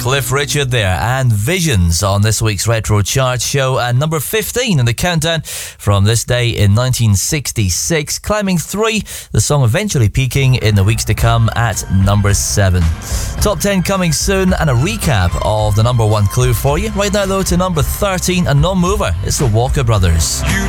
Cliff Richard there, and Visions on this week's Retro Chart show, and number 15 in the countdown from this day in 1966, climbing 3, the song eventually peaking in the weeks to come at number 7. Top 10 coming soon, and a recap of the number 1 clue for you. Right now though, to number 13, a non-mover. It's the Walker Brothers.